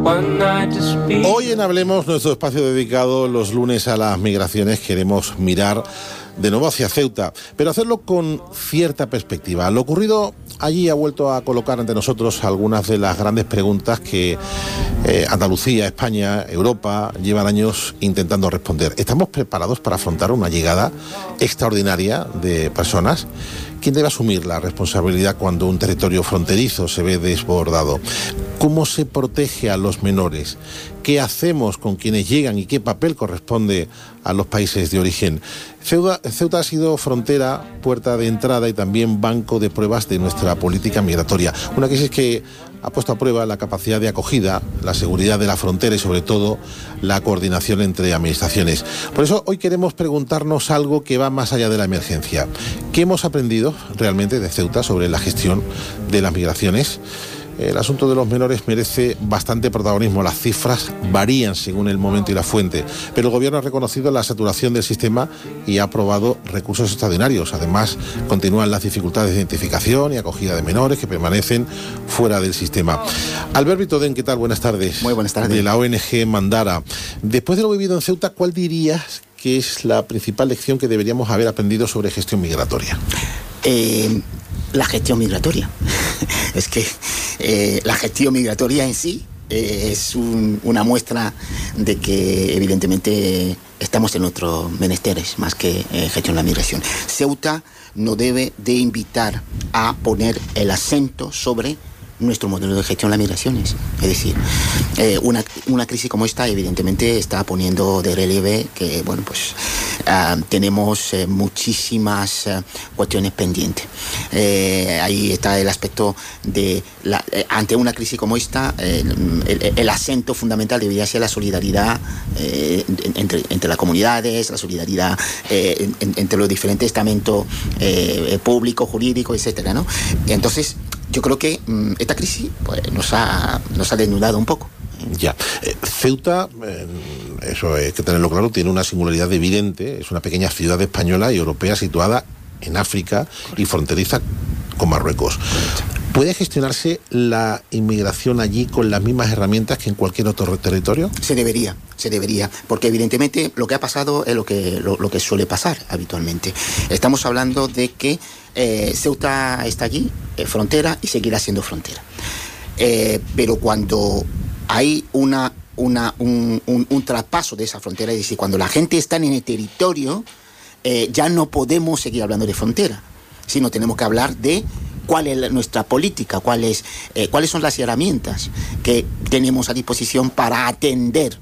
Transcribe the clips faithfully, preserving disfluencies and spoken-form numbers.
Hoy en Hablemos, nuestro espacio dedicado los lunes a las migraciones, queremos mirar de nuevo hacia Ceuta, pero hacerlo con cierta perspectiva. Lo ocurrido allí ha vuelto a colocar ante nosotros algunas de las grandes preguntas que eh, Andalucía, España, Europa llevan años intentando responder. ¿Estamos preparados para afrontar una llegada extraordinaria de personas? ¿Quién debe asumir la responsabilidad cuando un territorio fronterizo se ve desbordado? ¿Cómo se protege a los menores? ¿Qué hacemos con quienes llegan y qué papel corresponde a los países de origen? Ceuta, Ceuta ha sido frontera, puerta de entrada y también banco de pruebas de nuestra política migratoria. Una crisis que ha puesto a prueba la capacidad de acogida, la seguridad de la frontera y sobre todo la coordinación entre administraciones. Por eso hoy queremos preguntarnos algo que va más allá de la emergencia. ¿Qué hemos aprendido realmente de Ceuta sobre la gestión de las migraciones? El asunto de los menores merece bastante protagonismo. Las cifras varían según el momento y la fuente, pero el gobierno ha reconocido la saturación del sistema y ha aprobado recursos extraordinarios. Además, continúan las dificultades de identificación y acogida de menores que permanecen fuera del sistema. Albert Vitoden, ¿qué tal? Buenas tardes. Muy buenas tardes. De la O N G Mandara. Después de lo vivido en Ceuta, ¿cuál dirías que es la principal lección que deberíamos haber aprendido sobre gestión migratoria? Eh, la gestión migratoria. Es que eh, la gestión migratoria en sí eh, es un, una muestra de que evidentemente estamos en nuestros menesteres más que eh, gestión de la migración. Ceuta no debe de invitar a poner el acento sobre nuestro modelo de gestión de las migraciones. Es decir, eh, una, una crisis como esta evidentemente está poniendo de relieve que, bueno, pues uh, tenemos eh, muchísimas uh, cuestiones pendientes. Eh, ahí está el aspecto de, la, eh, ante una crisis como esta, eh, el, el acento fundamental debería ser la solidaridad eh, entre, entre las comunidades, la solidaridad eh, en, entre los diferentes estamentos eh, públicos, jurídicos, etcétera, ¿no? Entonces, yo creo que mmm, esta crisis pues, nos ha nos ha desnudado un poco. Ya. Eh, Ceuta, eh, eso hay que tenerlo claro, tiene una singularidad evidente. Es una pequeña ciudad española y europea situada en África y fronteriza con Marruecos. ¿Puede gestionarse la inmigración allí con las mismas herramientas que en cualquier otro territorio? Se debería, se debería, porque evidentemente lo que ha pasado es lo que, lo, lo que suele pasar habitualmente. Estamos hablando de que eh, Ceuta está allí, eh, frontera, y seguirá siendo frontera. Eh, pero cuando hay una, una, un, un, un traspaso de esa frontera, es decir, cuando la gente está en el territorio, eh, ya no podemos seguir hablando de frontera, sino tenemos que hablar de cuál es nuestra política, cuál es, eh, cuáles son las herramientas que tenemos a disposición para atender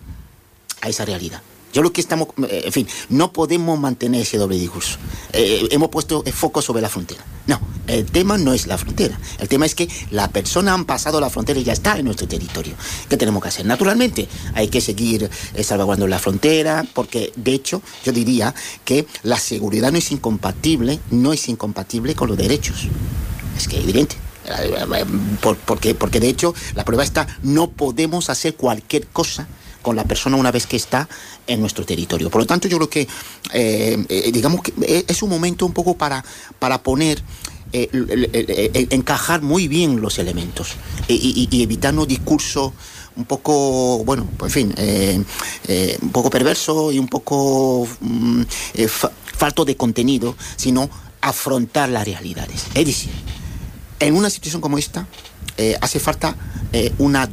a esa realidad. Yo lo que estamos, eh, en fin, no podemos mantener ese doble discurso. Eh, hemos puesto el foco sobre la frontera. No, el tema no es la frontera. El tema es que la persona han pasado la frontera y ya está en nuestro territorio. ¿Qué tenemos que hacer? Naturalmente, hay que seguir eh, salvaguardando la frontera, porque de hecho, yo diría que la seguridad no es incompatible, no es incompatible con los derechos. Es que es evidente. Por, porque, porque de hecho, la prueba está, no podemos hacer cualquier cosa con la persona una vez que está en nuestro territorio. Por lo tanto, yo creo que, eh, eh, digamos que es un momento un poco para, para poner, eh, eh, eh, eh, encajar muy bien los elementos eh, y, y evitarnos discursos un poco, bueno, pues en fin, eh, eh, un poco perverso y un poco mm, eh, fa- falto de contenido, sino afrontar las realidades. Es decir, en una situación como esta, eh, hace falta eh, una